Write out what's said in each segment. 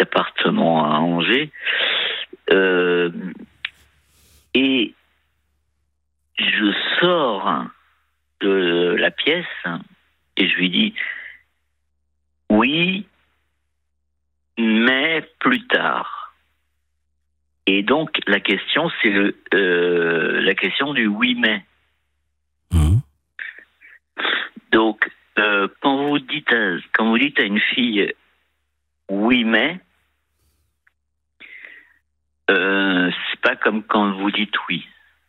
d'appartement à Angers. Et je sors de la pièce et je lui dis oui, mais plus tard. Et donc la question, c'est la question du oui, mais. Donc quand vous dites à une fille oui, mais c'est pas comme quand vous dites oui.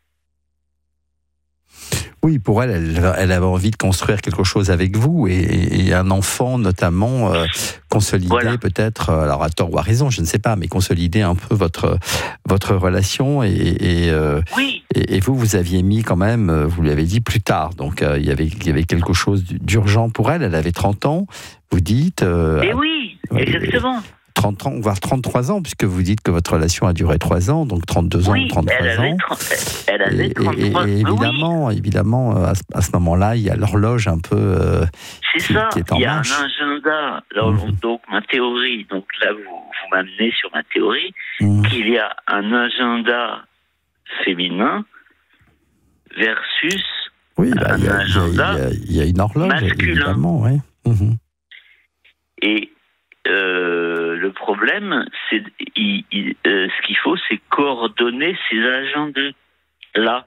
Oui, pour elle avait envie de construire quelque chose avec vous et un enfant notamment, consolider peut-être, alors à tort ou à raison, je ne sais pas, mais consolider un peu votre relation et vous aviez mis quand même, vous lui avez dit plus tard, donc il y avait quelque chose d'urgent pour elle. Elle avait 30 ans, vous dites. Oui, exactement. 30 ans, voire 33 ans, puisque vous dites que votre relation a duré 3 ans, donc 32 ans, 33 ans. Elle avait 33 ans. Et évidemment, à ce moment-là, il y a l'horloge un peu qui est en marche. Il y a un agenda. Donc, ma théorie, donc là, vous m'amenez sur ma théorie, qu'il y a un agenda féminin versus un agenda il y a une horloge, masculin. Évidemment, oui. Et le problème, c'est ce qu'il faut, c'est coordonner ces agendas-là.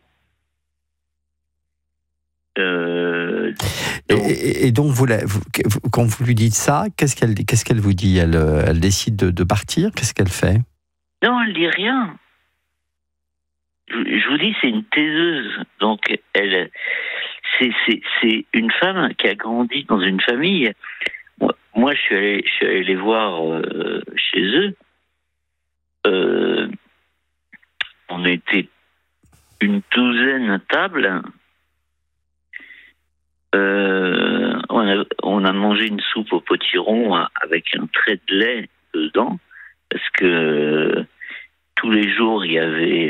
Et donc, quand vous lui dites ça, qu'est-ce qu'elle vous dit ? Elle décide de partir ? Qu'est-ce qu'elle fait ? Non, elle dit rien. Je vous dis, c'est une taiseuse. Donc, c'est une femme qui a grandi dans une famille. Moi, je suis allé les voir chez eux. On était une douzaine à table. On a mangé une soupe au potiron avec un trait de lait dedans, parce que tous les jours il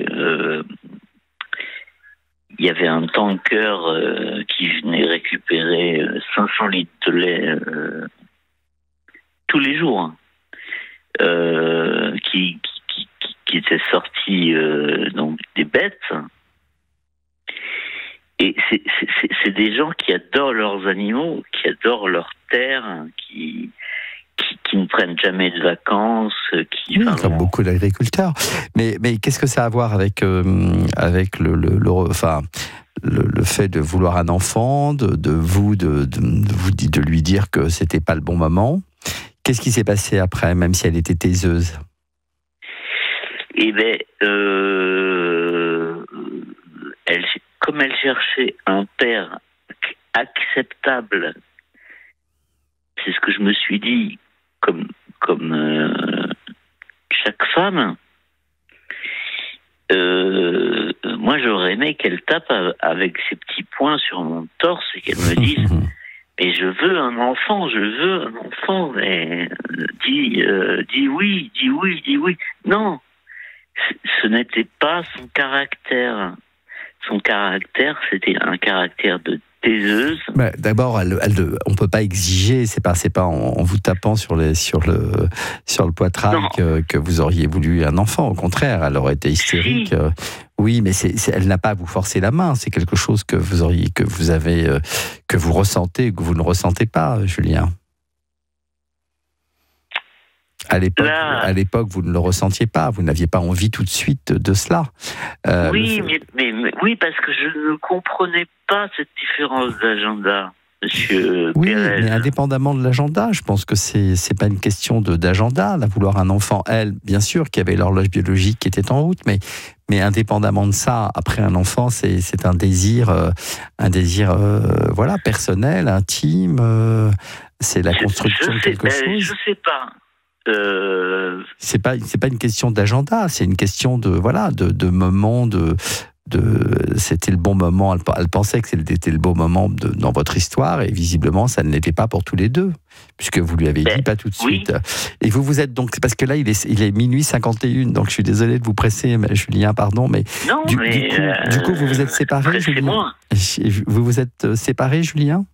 y avait un tanker qui venait récupérer 500 litres de lait tous les jours, qui était sorti donc des bêtes. Et c'est des gens qui adorent leurs animaux, qui adorent leur terre, qui ne prennent jamais de vacances, comme beaucoup d'agriculteurs. Mais qu'est-ce que ça a à voir avec le fait de vouloir un enfant, de lui dire que c'était pas le bon moment? Qu'est-ce qui s'est passé après, même si elle était taiseuse? Eh bien, comme elle cherchait un père acceptable, c'est ce que je me suis dit, comme chaque femme, moi j'aurais aimé qu'elle tape avec ses petits poings sur mon torse et qu'elle me dise mais je veux un enfant, mais dis oui. Non, ce n'était pas son caractère. Son caractère, c'était un caractère de taiseuse. D'abord, on peut pas exiger. C'est pas en vous tapant sur le poitrail que vous auriez voulu un enfant. Au contraire, elle aurait été hystérique. Si. Oui, mais elle n'a pas à vous forcer la main. C'est quelque chose que vous ressentez, que vous ne ressentez pas, Julien. À l'époque, vous ne le ressentiez pas. Vous n'aviez pas envie tout de suite de cela. Oui, mais parce que je ne comprenais pas cette différence d'agenda, monsieur Pérez. Mais indépendamment de l'agenda, je pense que c'est pas une question d'agenda. Là, vouloir un enfant, elle, bien sûr, qu'il y avait l'horloge biologique qui était en route, mais indépendamment de ça, après un enfant, c'est un désir, personnel, intime. C'est la construction de quelque chose. Je sais pas. C'est pas une question d'agenda, c'est une question de moment, c'était le bon moment. Elle pensait que c'était le bon moment dans votre histoire, et visiblement ça ne l'était pas pour tous les deux, puisque vous lui avez dit pas tout de suite. Et vous êtes donc, parce que là il est minuit 51, donc je suis désolé de vous presser, Julien, pardon, mais du coup vous vous êtes séparés, Julien. Vous vous êtes séparés, Julien?